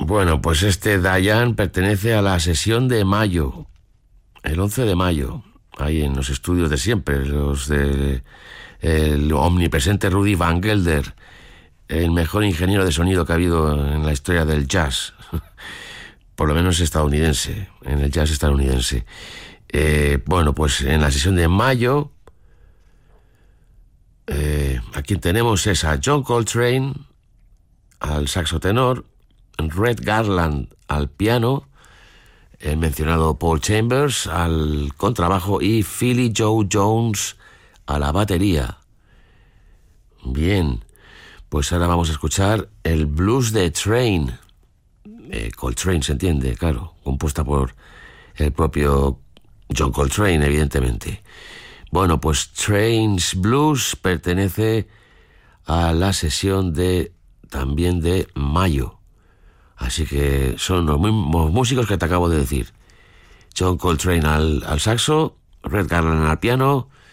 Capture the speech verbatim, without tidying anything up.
Bueno, pues este Diane pertenece a la sesión de mayo, el once de mayo, ahí en los estudios de siempre, los de el omnipresente Rudy Van Gelder, el mejor ingeniero de sonido que ha habido en la historia del jazz, por lo menos estadounidense, en el jazz estadounidense. Eh, bueno, pues en la sesión de mayo, eh, a quien tenemos es a John Coltrane al saxo tenor, Red Garland al piano, el mencionado Paul Chambers al contrabajo y Philly Joe Jones a la batería. Bien, pues ahora vamos a escuchar el blues de Train, eh, Coltrane se entiende, claro, compuesta por el propio John Coltrane, evidentemente. Bueno, pues Train's Blues pertenece a la sesión de también de mayo. Así que son los mismos músicos que te acabo de decir. John Coltrane al, al saxo, Red Garland al piano,